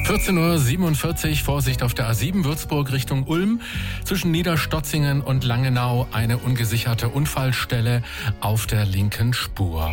14:47 Uhr, Vorsicht auf der A7 Würzburg Richtung Ulm. Zwischen Niederstotzingen und Langenau eine ungesicherte Unfallstelle auf der linken Spur.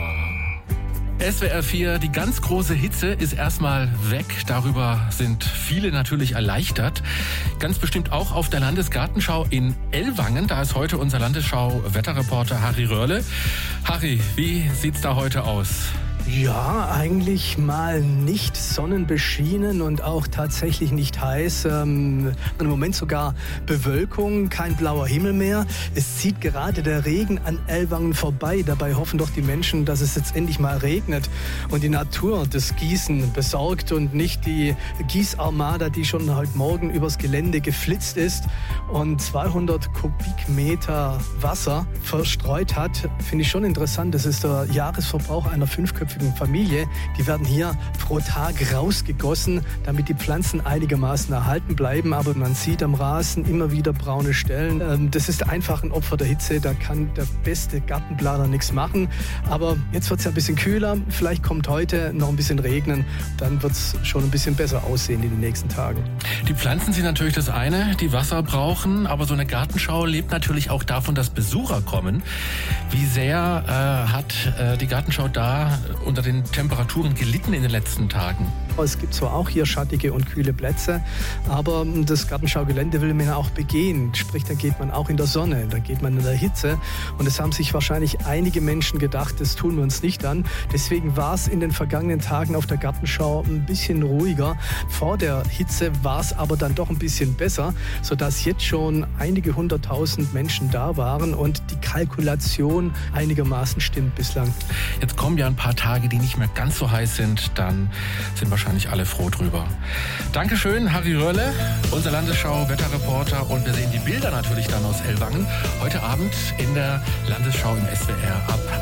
SWR 4, die ganz große Hitze ist erstmal weg. Darüber sind viele natürlich erleichtert. Ganz bestimmt auch auf der Landesgartenschau in Ellwangen. Da ist heute unser Landesschau-Wetterreporter Harry Röhrle. Harry, wie sieht's da heute aus? Ja, eigentlich mal nicht sonnenbeschienen und auch tatsächlich nicht heiß. Im Moment sogar Bewölkung, kein blauer Himmel mehr. Es zieht gerade der Regen an Ellwangen vorbei. Dabei hoffen doch die Menschen, dass es jetzt endlich mal regnet und die Natur das Gießen besorgt und nicht die Gießarmada, die schon heute Morgen übers Gelände geflitzt ist und 200 Kubikmeter Wasser verstreut hat. Finde ich schon interessant. Das ist der Jahresverbrauch einer 5-köpfigen Familie. Die werden hier pro Tag rausgegossen, damit die Pflanzen einigermaßen erhalten bleiben. Aber man sieht am Rasen immer wieder braune Stellen. Das ist einfach ein Opfer der Hitze. Da kann der beste Gartenplaner nichts machen. Aber jetzt wird es ja ein bisschen kühler. Vielleicht kommt heute noch ein bisschen Regnen. Dann wird es schon ein bisschen besser aussehen in den nächsten Tagen. Die Pflanzen sind natürlich das eine, die Wasser brauchen. Aber so eine Gartenschau lebt natürlich auch davon, dass Besucher kommen. Wie sehr hat die Gartenschau da unter den Temperaturen gelitten in den letzten Tagen? Es gibt zwar auch hier schattige und kühle Plätze, aber das Gartenschaugelände will man ja auch begehen. Sprich, da geht man auch in der Sonne, da geht man in der Hitze. Und es haben sich wahrscheinlich einige Menschen gedacht, das tun wir uns nicht an. Deswegen war es in den vergangenen Tagen auf der Gartenschau ein bisschen ruhiger. Vor der Hitze war es aber dann doch ein bisschen besser, sodass jetzt schon einige 100.000 Menschen da waren und die Kalkulation einigermaßen stimmt bislang. Jetzt kommen ja ein paar Tage, die nicht mehr ganz so heiß sind, dann sind wahrscheinlich alle froh drüber. Dankeschön, Harry Röhrle, unser Landesschau-Wetterreporter, und wir sehen die Bilder natürlich dann aus Ellwangen heute Abend in der Landesschau im SWR ab